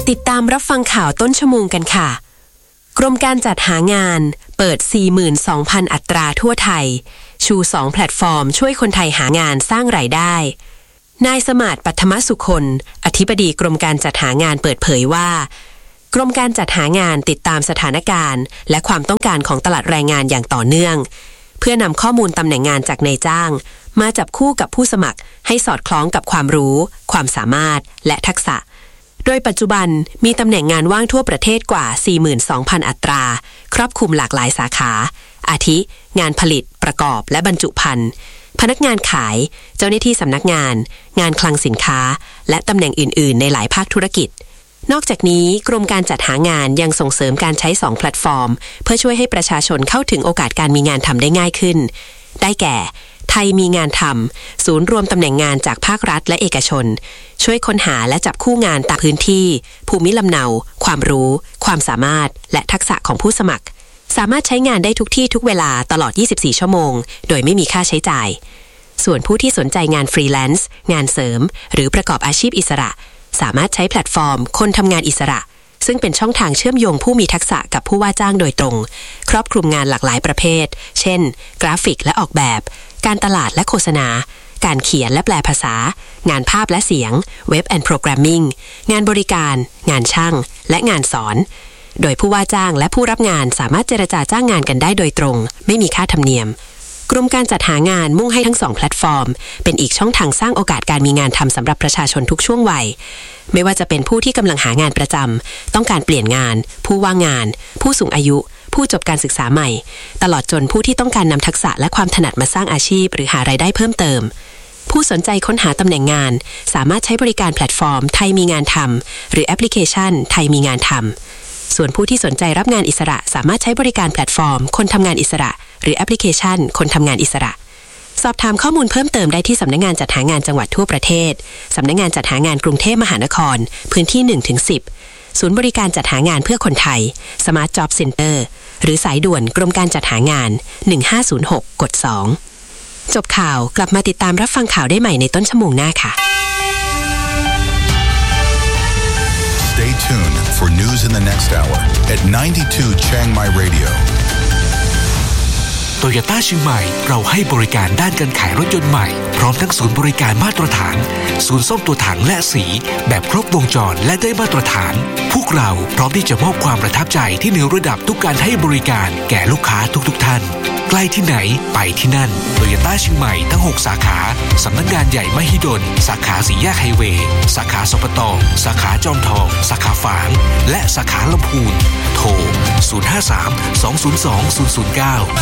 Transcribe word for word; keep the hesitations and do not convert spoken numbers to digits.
ติดตามรับฟังข่าวต้นชั่วโมงกันค่ะกรมการจัดหางานเปิด สี่หมื่นสองพัน อัตราทั่วไทยชูสองแพลตฟอร์มช่วยคนไทยหางานสร้างรายได้นายสมาร์ท ปัทมสุคนอธิบดีกรมการจัดหางานเปิดเผยว่ากรมการจัดหางานติดตามสถานการณ์และความต้องการของตลาดแรงงานอย่างต่อเนื่องเพื่อนำข้อมูลตำแหน่งงานจากนายจ้างมาจับคู่กับผู้สมัครให้สอดคล้องกับความรู้ความสามารถและทักษะโดยปัจจุบันมีตำแหน่งงานว่างทั่วประเทศกว่า สี่หมื่นสองพัน อัตราครอบคลุมหลากหลายสาขาอาทิงานผลิตประกอบและบรรจุภัณฑ์พนักงานขายเจ้าหน้าที่สำนักงานงานคลังสินค้าและตำแหน่งอื่นๆในหลายภาคธุรกิจนอกจากนี้กรมการจัดหางานยังส่งเสริมการใช้สองแพลตฟอร์มเพื่อช่วยให้ประชาชนเข้าถึงโอกาสการมีงานทำได้ง่ายขึ้นได้แก่ไทยมีงานทำศูนย์รวมตำแหน่งงานจากภาครัฐและเอกชนช่วยค้นหาและจับคู่งานตามพื้นที่ภูมิลำเนาความรู้ความสามารถและทักษะของผู้สมัครสามารถใช้งานได้ทุกที่ทุกเวลาตลอดยี่สิบสี่ชั่วโมงโดยไม่มีค่าใช้จ่ายส่วนผู้ที่สนใจงานฟรีแลนซ์งานเสริมหรือประกอบอาชีพอิสระสามารถใช้แพลตฟอร์มคนทำงานอิสระซึ่งเป็นช่องทางเชื่อมโยงผู้มีทักษะกับผู้ว่าจ้างโดยตรงครอบคลุมงานหลากหลายประเภทเช่นกราฟิกและออกแบบการตลาดและโฆษณาการเขียนและแปลภาษางานภาพและเสียงเว็บแอนด์โปรแกรมมิ่งงานบริการงานช่างและงานสอนโดยผู้ว่าจ้างและผู้รับงานสามารถเจรจาจ้างงานกันได้โดยตรงไม่มีค่าธรรมเนียมกรมการจัดหางานมุ่งให้ทั้งสองแพลตฟอร์มเป็นอีกช่องทางสร้างโอกาสการมีงานทำสำหรับประชาชนทุกช่วงวัยไม่ว่าจะเป็นผู้ที่กำลังหางานประจำต้องการเปลี่ยนงานผู้ว่างงานผู้สูงอายุผู้จบการศึกษาใหม่ตลอดจนผู้ที่ต้องการนำทักษะและความถนัดมาสร้างอาชีพหรือหารายได้เพิ่มเติมผู้สนใจค้นหาตำแหน่งงานสามารถใช้บริการแพลตฟอร์มไทยมีงานทำหรือแอปพลิเคชันไทยมีงานทำส่วนผู้ที่สนใจรับงานอิสระสามารถใช้บริการแพลตฟอร์มคนทำงานอิสระหรือแอปพลิเคชันคนทำงานอิสระสอบถามข้อมูลเพิ่มเติมได้ที่สำนักงานจัดหางานจังหวัดทั่วประเทศสำนักงานจัดหางานกรุงเทพมหานครพื้นที่ หนึ่งถึงสิบ ศูนย์บริการจัดหางานเพื่อคนไทย Smart Job Center หรือสายด่วนกรมการจัดหางานหนึ่งห้าศูนย์หกกดสองจบข่าวกลับมาติดตามรับฟังข่าวได้ใหม่ในต้นชั่วโมงหน้าค่ะ Stay tuned for news in the next hour at ninety-two Chiang Mai Radio โตโยต้าเชียงใหม่เราให้บริการด้านการขายรถยนต์ใหม่พร้อมทั้งศูนย์บริการมาตรฐานศูนย์ซ่อมตัวถังและสีแบบครบวงจรและได้มาตรฐานพวกเราพร้อมที่จะมอบความประทับใจที่เหนือระดับทุกการให้บริการแก่ลูกค้าทุกๆท่านใกล้ที่ไหนไปที่นั่นโตโยต้าเชียงใหม่ทั้งหกสาขาสำนักงานใหญ่มหิดลสาขาสี่แยกไฮเวย์สาขาสปต.สาขาจอมทองสาขาฝางและสาขาลำพูนโทรศูนย์ ห้า สาม สอง ศูนย์ สอง ศูนย์ ศูนย์ เก้า